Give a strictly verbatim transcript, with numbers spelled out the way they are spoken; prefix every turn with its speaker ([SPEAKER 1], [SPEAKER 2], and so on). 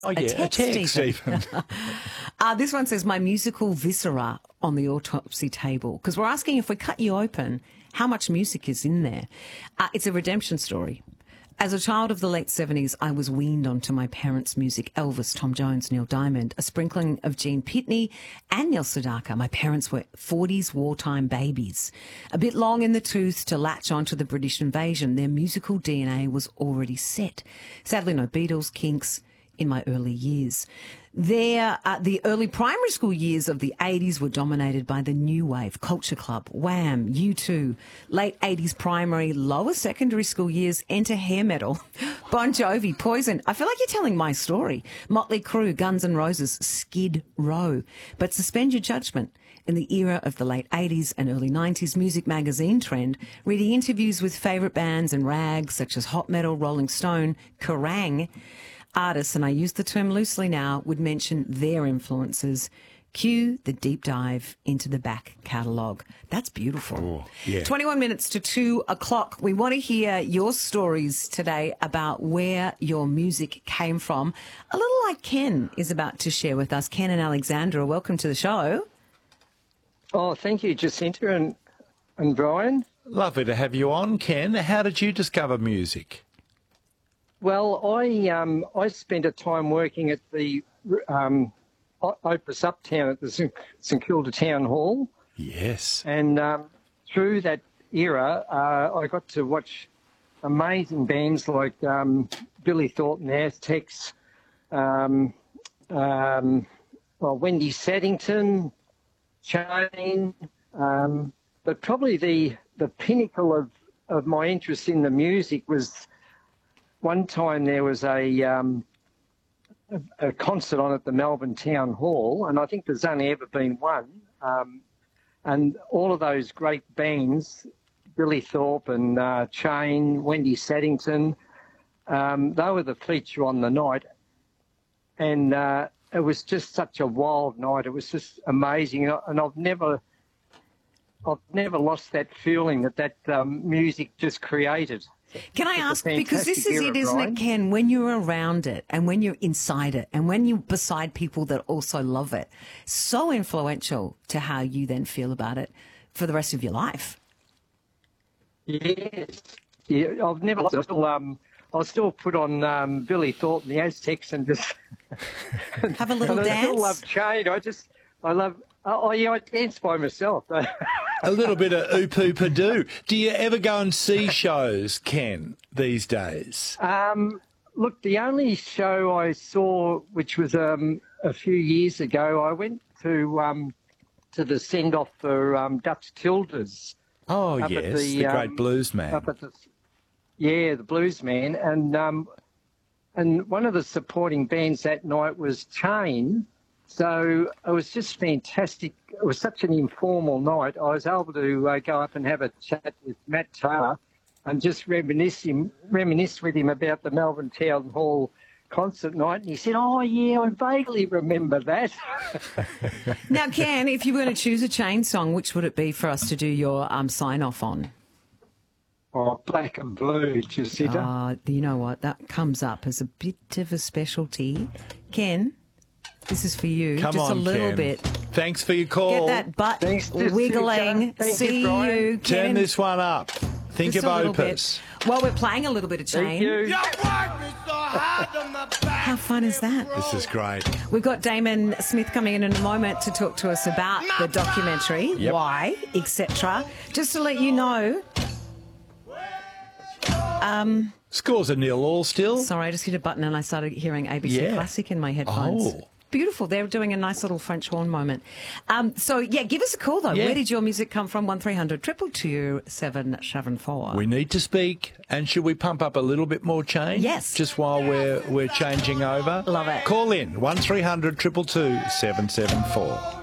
[SPEAKER 1] Oh,
[SPEAKER 2] a
[SPEAKER 1] yeah,
[SPEAKER 2] text,
[SPEAKER 1] a text
[SPEAKER 2] even.
[SPEAKER 1] even.
[SPEAKER 2] uh, this one says, my musical viscera on the autopsy table. Because we're asking, if we cut you open, how much music is in there? Uh, it's a redemption story. As a child of the late seventies, I was weaned onto my parents' music, Elvis, Tom Jones, Neil Diamond, a sprinkling of Gene Pitney and Neil Sedaka. My parents were forties wartime babies. A bit long in the tooth to latch onto the British invasion, their musical D N A was already set. Sadly, no Beatles, Kinks in my early years. There, uh, the early primary school years of the eighties were dominated by the New Wave, Culture Club, Wham, U two. Late eighties primary, lower secondary school years, enter hair metal, Bon Jovi, Poison. I feel like you're telling my story. Motley Crue, Guns N' Roses, Skid Row. But suspend your judgment. In the era of the late eighties and early nineties music magazine trend, reading interviews with favourite bands and rags such as Hot Metal, Rolling Stone, Kerrang! Artists, and I use the term loosely now, would mention their influences. Cue the deep dive into the back catalogue. That's beautiful.
[SPEAKER 1] Oh, yeah.
[SPEAKER 2] twenty-one minutes to two o'clock. We want to hear your stories today about where your music came from. A little like Ken is about to share with us. Ken and Alexandra, welcome to the show.
[SPEAKER 3] Oh, thank you, Jacinta and, and Brian.
[SPEAKER 1] Lovely to have you on, Ken. How did you discover music?
[SPEAKER 3] Well, I um, I spent a time working at the um, Opus Uptown at the St Kilda Town Hall.
[SPEAKER 1] Yes.
[SPEAKER 3] And um, through that era, uh, I got to watch amazing bands like um, Billy Thornton, the Aztecs, um, um, well, Wendy Saddington, Chain, um, but probably the, the pinnacle of, of my interest in the music was one time there was a, um, a, a concert on at the Melbourne Town Hall, and I think there's only ever been one. Um, and all of those great bands, Billy Thorpe and uh, Chain, Wendy Saddington, um, they were the feature on the night. And uh, it was just such a wild night. It was just amazing. And I've never, I've never lost that feeling that that um, music just created.
[SPEAKER 2] Can I ask, because this is
[SPEAKER 3] era,
[SPEAKER 2] it, isn't
[SPEAKER 3] Brian.
[SPEAKER 2] it, Ken, when you're around it and when you're inside it and when you're beside people that also love it, so influential to how you then feel about it for the rest of your life.
[SPEAKER 3] Yes. Yeah, I've never lost it. I'll still, um, I'll still put on um, Billy Thornton, the Aztecs, and just...
[SPEAKER 2] Have a little
[SPEAKER 3] and
[SPEAKER 2] dance?
[SPEAKER 3] I still love Chain. I just, I love... Oh, yeah, I dance by myself.
[SPEAKER 1] A little bit of oo-poo-pa-doo. Do you ever go and see shows, Ken, these days?
[SPEAKER 3] Um, look, the only show I saw, which was um, a few years ago, I went to um, to the send-off for um, Dutch Tildes.
[SPEAKER 1] Oh,
[SPEAKER 3] up
[SPEAKER 1] yes,
[SPEAKER 3] at
[SPEAKER 1] the,
[SPEAKER 3] the,
[SPEAKER 1] great
[SPEAKER 3] um,
[SPEAKER 1] blues man.
[SPEAKER 3] Up at the, yeah, the blues man. And, um, and one of the supporting bands that night was Chain. So it was just fantastic. It was such an informal night. I was able to uh, go up and have a chat with Matt Taylor and just reminisce, him, reminisce with him about the Melbourne Town Hall concert night. And he said, oh, yeah, I vaguely remember that.
[SPEAKER 2] Now, Ken, if you were to choose a Chain song, which would it be for us to do your um, sign-off on?
[SPEAKER 3] Oh, Black and Blue, Jacinta.
[SPEAKER 2] Uh, you know what? That comes up as a bit of a specialty. Ken, this is for you.
[SPEAKER 1] Come
[SPEAKER 2] Just
[SPEAKER 1] on,
[SPEAKER 2] a little
[SPEAKER 1] Ken.
[SPEAKER 2] bit.
[SPEAKER 1] Thanks for your call.
[SPEAKER 2] Get that butt
[SPEAKER 3] Thanks, Jacinta.
[SPEAKER 2] wiggling.
[SPEAKER 3] Thank
[SPEAKER 2] See
[SPEAKER 3] you, Brian.
[SPEAKER 2] you, Ken.
[SPEAKER 1] Turn this one up. Think
[SPEAKER 2] Just
[SPEAKER 1] of
[SPEAKER 2] a little
[SPEAKER 1] Opus.
[SPEAKER 2] bit. Well, we're playing a little bit of Chain.
[SPEAKER 3] Thank you.
[SPEAKER 2] How fun is that?
[SPEAKER 1] This is great.
[SPEAKER 2] We've got Damon Smith coming in in a moment to talk to us about the documentary,
[SPEAKER 1] Yep.
[SPEAKER 2] why, et cetera. Just to let you know, um,
[SPEAKER 1] Scores a nil all still.
[SPEAKER 2] sorry, I just hit a button and I started hearing A B C
[SPEAKER 1] Yeah.
[SPEAKER 2] Classic in my headphones.
[SPEAKER 1] Oh.
[SPEAKER 2] Beautiful. They're doing a nice little French horn moment. Um, so, yeah, give us a call, though.
[SPEAKER 1] Yeah.
[SPEAKER 2] Where did your music come from? one three hundred two two two seven seven four.
[SPEAKER 1] We need to speak. And should we pump up a little bit more change?
[SPEAKER 2] Yes.
[SPEAKER 1] Just while we're we're changing over?
[SPEAKER 2] Love it.
[SPEAKER 1] Call in one three hundred two two two seven seven four.